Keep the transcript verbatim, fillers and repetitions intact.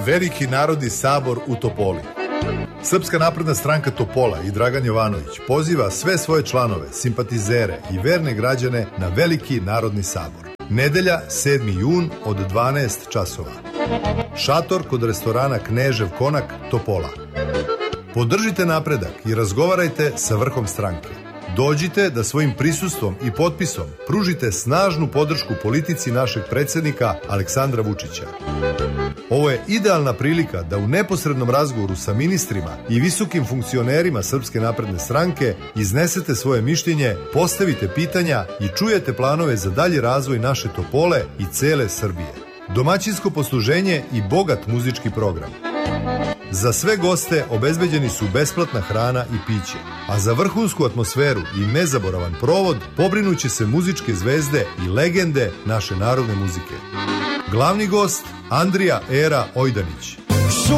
Veliki narodni sabor u Topoli. Srpska napredna stranka Topola i Dragan Jovanović poziva sve svoje članove, simpatizere i verne građane na Veliki narodni sabor. Nedelja, sedmi jun od dvanaest časova. Šator kod restorana Knežev Konak, Topola. Podržite napredak i razgovarajte sa vrhom stranke. Dođite da svojim prisustvom i potpisom pružite snažnu podršku politici našeg predsjednika Aleksandra Vučića. Ovo je idealna prilika da u neposrednom razgovoru sa ministrima i visokim funkcionerima Srpske napredne stranke iznesete svoje mišljenje, postavite pitanja i čujete planove za dalji razvoj naše Topole i cele Srbije. Domaćinsko posluženje i bogat muzički program. Za sve goste obezbeđeni su besplatna hrana i piće, a za vrhunsku atmosferu i nezaboravan provod pobrinuće se muzičke zvezde i legende naše narodne muzike. Glavni gost Andrija Era Ojdanić.